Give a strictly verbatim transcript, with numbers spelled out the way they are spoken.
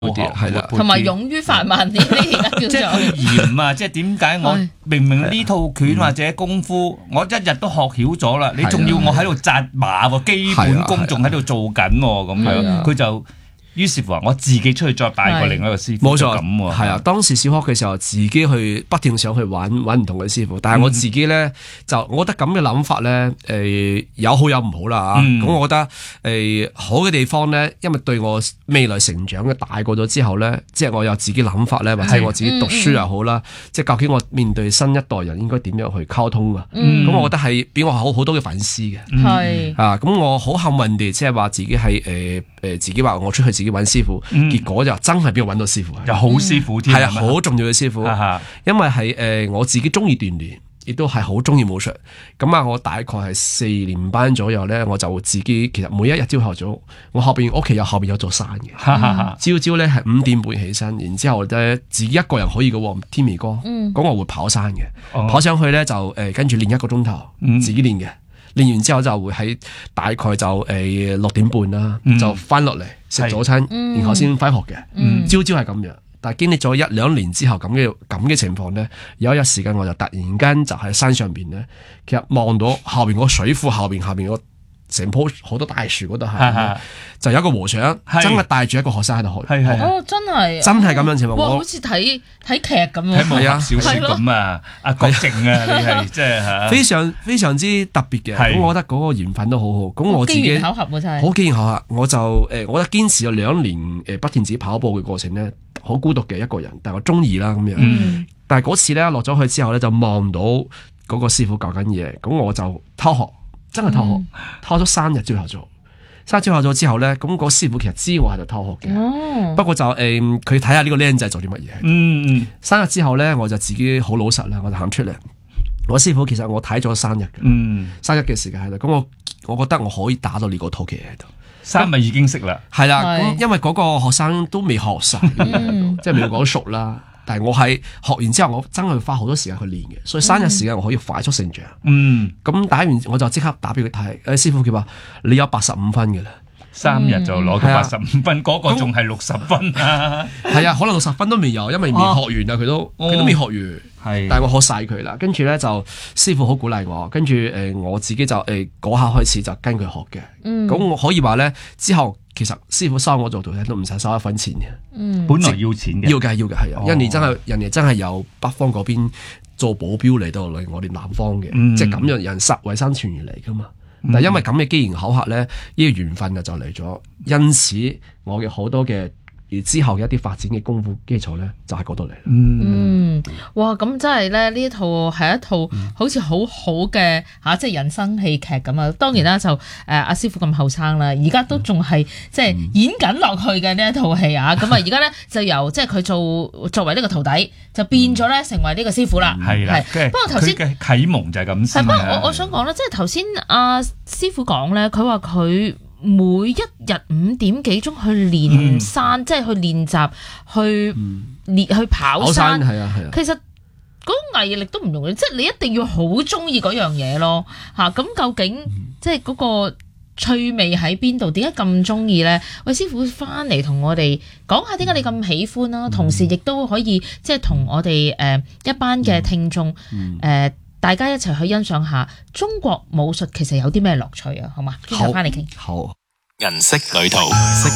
啲係啦， 同埋勇於發問啲呢而家叫做。 即係佢嚴啊！即係點解我明明呢套拳或者功夫，我一日都學曉咗啦，你仲要我喺度紮馬喎，基本功仲喺度做緊喎，咁樣佢就。於是乎話，我自己出去再拜過另一個師傅， 冇錯咁喎。 係啊，當時小學嘅時候，自己去不斷想去揾揾唔同嘅師傅，但係我自己咧、嗯、就，我覺得咁嘅諗法咧，誒、呃、有好有唔好啦嚇。咁、嗯、我覺得誒、呃、好嘅地方咧，因為對我未來成長嘅大個咗之後咧，即係我有自己諗法咧，或者我自己讀書又好啦，即係究竟我面對新一代人應該點樣去溝通啊？咁、嗯、我覺得係俾我好好多嘅反思嘅。係、嗯、啊，咁我好幸運地即係話自己係誒誒自己話我出去自己揾師傅，嗯、結果就真係俾我揾到師傅， 有好師傅添， 係啊，好重要嘅師傅，啊、因為係誒、呃、我自己中意鍛鍊，亦都係好中意武術。咁啊，我大概係四年班左右咧，我就自己其實每一日朝頭早，我後邊屋企有後邊有座山嘅，朝朝咧係五點半起身，然之後咧自己一個人可以嘅喎，天眉哥，咁、嗯、我會跑山嘅，哦、跑上去咧就誒、呃、跟住練一個鐘頭，自己練嘅。嗯練完之後就會喺大概就誒六點半啦，嗯、就翻落嚟食早餐，嗯、然後先翻學嘅。朝朝係咁樣，但係經歷咗一兩年之後咁嘅咁嘅情況咧，有一日時間我就突然間就喺山上邊咧，其實望到後邊個水庫後邊後邊個成棵好多大樹嗰度係，就有一個和尚真係帶住一個學生喺度學。 係係哦，真係真係咁樣情況。 哇，好似睇睇劇咁喎， 睇武俠小説咁啊！阿郭靖啊，你係即係嚇非常非常之特別嘅。咁我覺得嗰個緣分都好好。咁我自己機緣巧合喎，真係好機緣巧合。我就誒，我覺得堅持咗兩年誒不斷自己跑步嘅過程咧，好孤獨嘅一個人，但係我中意啦咁樣。嗯、但係嗰次咧落咗去之後咧，就望到嗰個師傅教緊嘢，咁我就偷學。真係偷學，嗯、偷咗三日朝頭早，三日朝頭早之後咧，咁、那個師傅其實知我喺度偷學嘅，哦、不過就誒佢睇下呢個僆仔做啲乜嘢。嗯嗯，三日之後咧，我就自己好老實啦，我就行出嚟。我師傅其實我睇咗三日嘅，嗯，三日嘅時間喺度，咁我我覺得我可以打到呢個套棋喺度， 三日已經識啦。 係啦，咁因為嗰個學生都未學晒，嗯、即係未講熟啦。但係我係學完之後，我真係花好多時間去練嘅，所以三日時間我可以快速成長。嗯，咁打完我就即刻打俾佢睇，誒師傅佢話你有八十五分嘅啦， 三日就攞到八十五分，嗰、嗯、個仲係六十分啊！係啊，可能六十分都未有，因為未學完啊，佢都佢都未學完。係、哦，但係我學晒佢啦。跟住咧就師傅好鼓勵我，跟住誒我自己就誒嗰下開始就跟佢學嘅。咁、嗯、我可以話咧之後。其實師傅收我做徒弟都唔使收一分錢嘅，嗯， 本來要錢嘅， 要嘅要嘅係啊，因為真係人哋真係由北方嗰邊做保鏢嚟到嚟我哋南方嘅，嗯、即係咁樣人實為生存而嚟噶嘛。嗯、但係因為咁嘅機緣巧合咧，呢、這個緣分就就嚟咗，因此我嘅好多嘅。而之後嘅一啲發展嘅功夫基礎咧，就喺嗰度嚟。 嗯，哇！咁真係咧，呢一套係一套好似好好嘅嚇，即係人生戲劇咁啊！當然啦，就誒阿師傅咁後生啦，而家都仲係即係演緊落去嘅呢一套戲啊！咁啊，而家咧就由即係佢做作為呢個徒弟，就變咗咧成為呢個師傅啦。係啦，不過頭先嘅啟蒙就係咁先。 係，不過我我想講咧，即係頭先阿師傅講咧，佢話佢。每一日五點幾鐘去練山，嗯、即係去練習，去練、嗯、去跑山。係啊係啊。其實嗰個毅力都唔容易，即係你一定要好中意嗰樣嘢咯。嚇、啊，咁究竟、嗯、即係嗰個趣味喺邊度？點解咁中意咧？喂，師傅翻嚟同我哋講下點解你咁喜歡啦？嗯、同時亦都可以即係同我哋誒、呃、一班嘅聽眾誒。嗯呃大家一齊去欣賞下中國武術其實有啲咩樂趣啊，好嘛？轉頭翻嚟傾。 好， 銀色旅途。